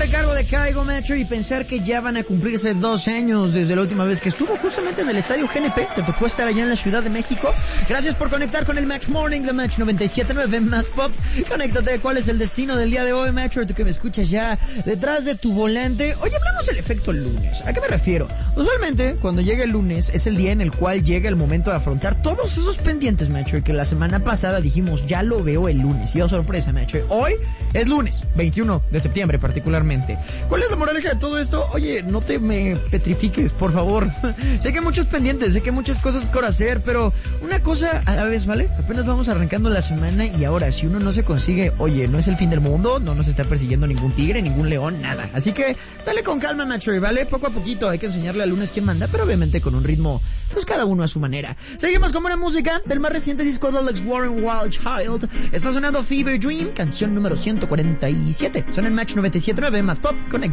recargo de Caigo Metro y pensar que ya van a cumplirse 2 años desde la última vez que estuvo justamente en el estadio GNP. Te tocó estar allá en la Ciudad de México. Gracias por conectar con el Match Morning de Match 97.9 Más Pop. Conéctate, ¿cuál es el destino del día de hoy, Metro? Tú que me escuchas ya detrás de tu volante. Hoy hablamos del efecto lunes. ¿A qué me refiero? Usualmente, cuando llega el lunes, es el día en el cual llega el momento de afrontar todos esos pendientes, Metro, y que la semana pasada dijimos, ya lo veo el lunes. Y oh, sorpresa, Metro. Hoy es lunes, 21 de septiembre particularmente. ¿Cuál es la moraleja de todo esto? Oye, no te me petrifiques, por favor. Sé que hay muchos pendientes, sé que hay muchas cosas por hacer, pero una cosa a la vez, ¿vale? Apenas vamos arrancando la semana y ahora, si uno no se consigue, oye, no es el fin del mundo, no nos está persiguiendo ningún tigre, ningún león, nada. Así que dale con calma, Macho, ¿vale? Poco a poquito hay que enseñarle al lunes quién manda, pero obviamente con un ritmo, pues cada uno a su manera. Seguimos con buena música del más reciente disco de Alex Warren, Wild Child. Está sonando Fever Dream, canción número 147. Son en Match 97.9 Más Pop. Conecta.